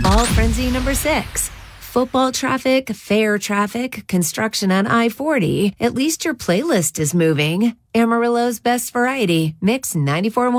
Fall frenzy number 6. Football traffic, fair traffic, construction on I-40. At least your playlist is moving. Amarillo's best variety. Mix 94.1.